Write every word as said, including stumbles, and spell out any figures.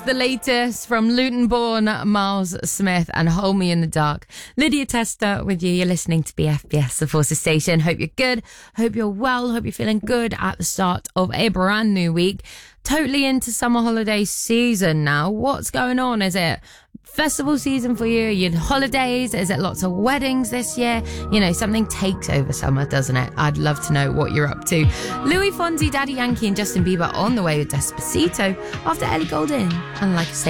The latest from Luton-born Miles Smith and Hold Me in the Dark. Lydia Tester with you. You're listening to B F B S, the Forces Station. Hope you're good. Hope you're well. Hope you're feeling good at the start of a brand new week. Totally into summer holiday season now. What's going on? Is it festival season for you? Are you on holidays? Is it lots of weddings this year? You know, something takes over summer, doesn't it? I'd love to know what you're up to. Louis Fonsi, Daddy Yankee and Justin Bieber on the way with Despacito after Ellie Goulding and Like a Saint.